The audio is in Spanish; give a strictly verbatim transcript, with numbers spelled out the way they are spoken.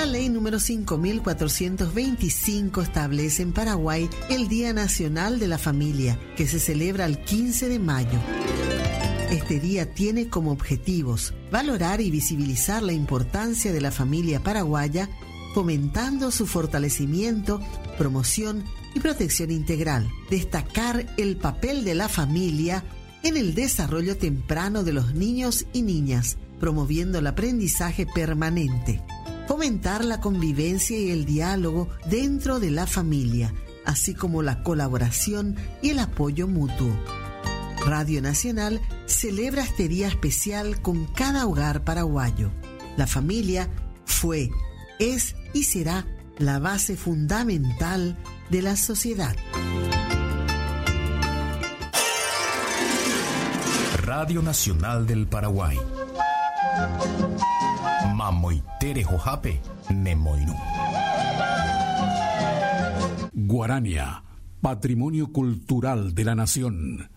La ley número cinco mil cuatrocientos veinticinco establece en Paraguay el Día Nacional de la Familia, que se celebra el quince de mayo. Este día tiene como objetivos valorar y visibilizar la importancia de la familia paraguaya, fomentando su fortalecimiento, promoción y protección integral. Destacar el papel de la familia en el desarrollo temprano de los niños y niñas, promoviendo el aprendizaje permanente. Fomentar la convivencia y el diálogo dentro de la familia, así como la colaboración y el apoyo mutuo. Radio Nacional celebra este día especial con cada hogar paraguayo. La familia fue, es y será la base fundamental de la sociedad. Radio Nacional del Paraguay. Mamoitere Jojape, Nemoinu. Guarania, Patrimonio Cultural de la Nación.